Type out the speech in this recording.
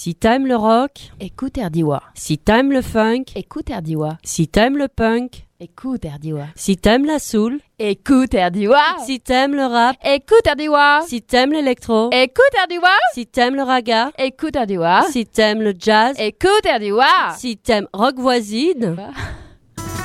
Si t'aimes le rock, écoute Erdiwa. si t'aimes le funk, Écoute Erdiwa. si t'aimes le punk, Écoute Erdiwa. si t'aimes la soul, Écoute Erdiwa. si t'aimes le rap, Écoute Erdiwa. si t'aimes l'électro, Écoute Erdiwa. si t'aimes le raga, Écoute Erdiwa. si t'aimes le jazz, Écoute Erdiwa. si t'aimes rock voisine,